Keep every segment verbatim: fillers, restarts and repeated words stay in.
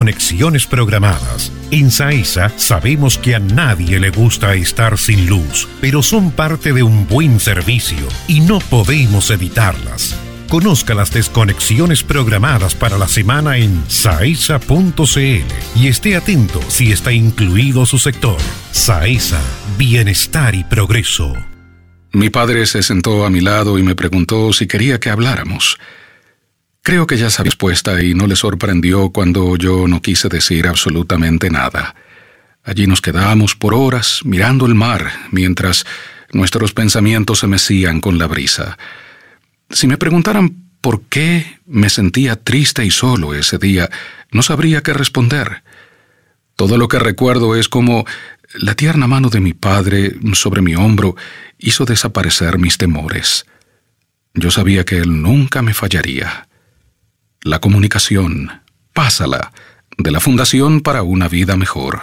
desconexiones programadas. En SAESA sabemos que a nadie le gusta estar sin luz, pero son parte de un buen servicio y no podemos evitarlas. Conozca las desconexiones programadas para la semana en saesa punto c l y esté atento si está incluido su sector. SAESA, bienestar y progreso. Mi padre se sentó a mi lado y me preguntó si quería que habláramos. Creo que ya sabía la respuesta y no le sorprendió cuando yo no quise decir absolutamente nada. Allí nos quedamos por horas mirando el mar mientras nuestros pensamientos se mecían con la brisa. Si me preguntaran por qué me sentía triste y solo ese día, no sabría qué responder. Todo lo que recuerdo es como la tierna mano de mi padre sobre mi hombro hizo desaparecer mis temores. Yo sabía que él nunca me fallaría. La comunicación, pásala, de la Fundación para una Vida Mejor.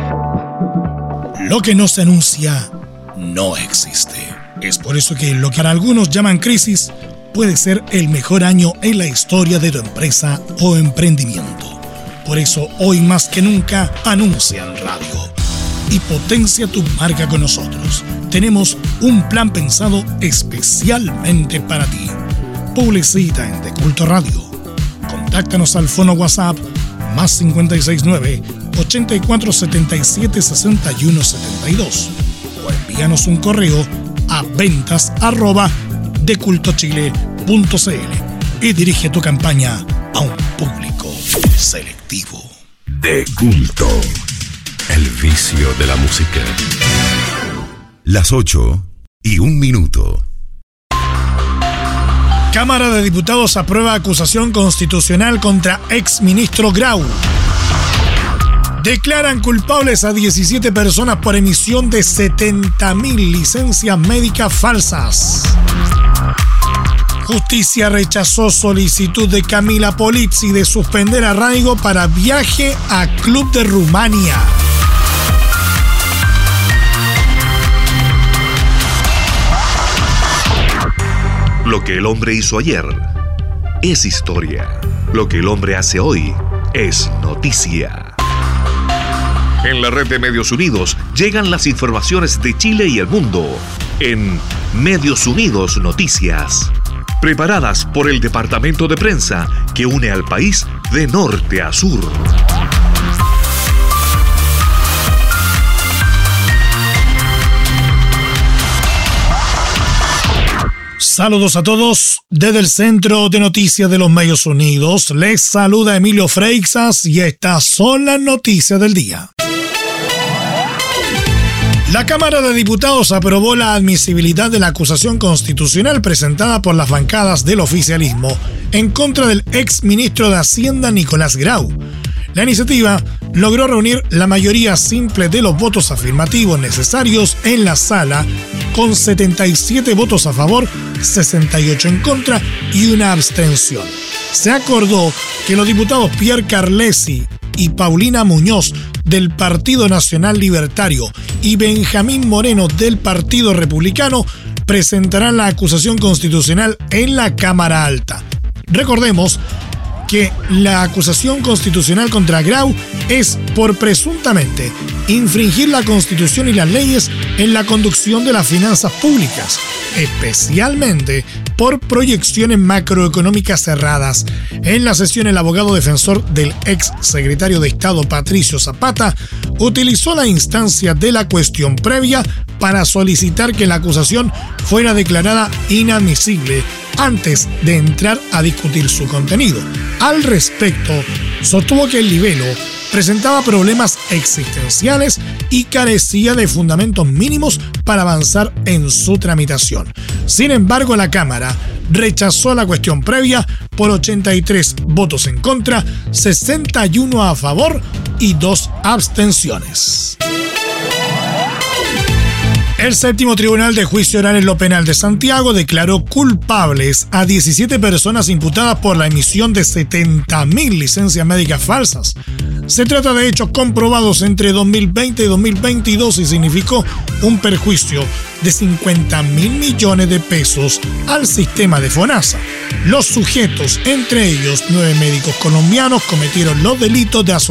Lo que no se anuncia no existe. Es por eso que lo que para algunos llaman crisis puede ser el mejor año en la historia de tu empresa o emprendimiento. Por eso, hoy más que nunca, anuncia en radio y potencia tu marca con nosotros. Tenemos un plan pensado especialmente para ti. Publicita en De Culto Radio. Contáctanos al fono WhatsApp más cinco seis nueve, ocho cuatro siete siete, seis uno siete dos o envíanos un correo a ventas arroba decultochile punto c l y dirige tu campaña a un público selectivo. De Culto, el vicio de la música. Las ocho y un minuto. Cámara de Diputados aprueba acusación constitucional contra exministro Grau. Declaran culpables a diecisiete personas por emisión de setenta mil licencias médicas falsas. Justicia rechazó solicitud de Camila Polizzi de suspender arraigo para viaje a Club de Rumania. Lo que el hombre hizo ayer es historia. Lo que el hombre hace hoy es noticia. En la red de Medios Unidos llegan las informaciones de Chile y el mundo en Medios Unidos Noticias, preparadas por el departamento de prensa que une al país de norte a sur. Saludos a todos desde el Centro de Noticias de los Medios Unidos. Les saluda Emilio Freixas y estas son las noticias del día. La Cámara de Diputados aprobó la admisibilidad de la acusación constitucional presentada por las bancadas del oficialismo en contra del ex ministro de Hacienda Nicolás Grau. La iniciativa logró reunir la mayoría simple de los votos afirmativos necesarios en la sala, con setenta y siete votos a favor, sesenta y ocho en contra y una abstención. Se acordó que los diputados Pierre Carlesi y Paulina Muñoz del Partido Nacional Libertario y Benjamín Moreno del Partido Republicano presentarán la acusación constitucional en la Cámara Alta. Recordemos que la acusación constitucional contra Grau es por presuntamente infringir la Constitución y las leyes en la conducción de las finanzas públicas, especialmente por proyecciones macroeconómicas cerradas. En la sesión, el abogado defensor del ex secretario de Estado Patricio Zapata utilizó la instancia de la cuestión previa para solicitar que la acusación fuera declarada inadmisible antes de entrar a discutir su contenido. Al respecto, sostuvo que el libelo presentaba problemas existenciales y carecía de fundamentos mínimos para avanzar en su tramitación. Sin embargo, la Cámara rechazó la cuestión previa por ochenta y tres votos en contra, sesenta y uno a favor y dos abstenciones. El séptimo Tribunal de Juicio Oral en lo Penal de Santiago declaró culpables a diecisiete personas imputadas por la emisión de setenta mil licencias médicas falsas. Se trata de hechos comprobados entre dos mil veinte y dos mil veintidós y significó un perjuicio de cincuenta mil millones de pesos al sistema de FONASA. Los sujetos, entre ellos nueve médicos colombianos, cometieron los delitos de asociación